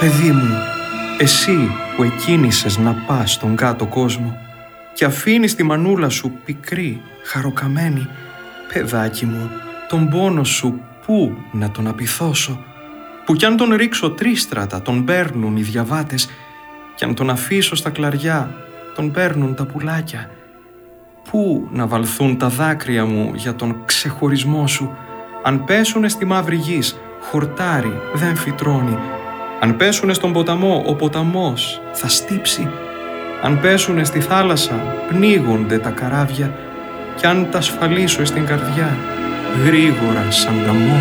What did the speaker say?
Παιδί μου, εσύ που εκκίνησες να πας στον κάτω κόσμο και αφήνεις τη μανούλα σου πικρή, χαροκαμένη, παιδάκι μου, τον πόνο σου πού να τον απειθώσω, που κι αν τον ρίξω τρίστρατα τον παίρνουν οι διαβάτες κι αν τον αφήσω στα κλαριά τον παίρνουν τα πουλάκια. Πού να βαλθούν τα δάκρυα μου για τον ξεχωρισμό σου, αν πέσουνε στη μαύρη γης, χορτάρι δεν φυτρώνει. Αν πέσουνε στον ποταμό, ο ποταμός θα στύψει. Αν πέσουνε στη θάλασσα, πνίγονται τα καράβια. Κι αν τα ασφαλίσω στην καρδιά, γρήγορα σαν τα